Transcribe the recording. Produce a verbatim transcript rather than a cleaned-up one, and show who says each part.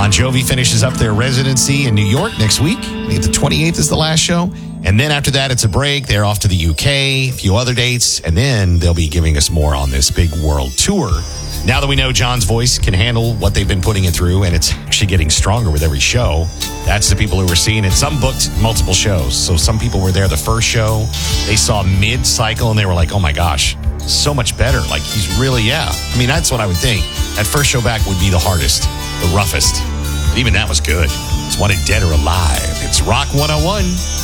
Speaker 1: Bon Jovi finishes up their residency in New York next week. I think the twenty-eighth is the last show. And then after that, it's a break. They're off to the U K, a few other dates. And then they'll be giving us more on this big world tour. Now that we know John's voice can handle what they've been putting it through, and it's actually getting stronger with every show, that's the people who were seeing it. Some booked multiple shows. So some people were there the first show. They saw mid-cycle, and they were like, oh my gosh, so much better. Like, he's really, yeah. I mean, that's what I would think. That first show back would be the hardest, the roughest. But even that was good. It's Wanted Dead or Alive. It's Rock one oh one.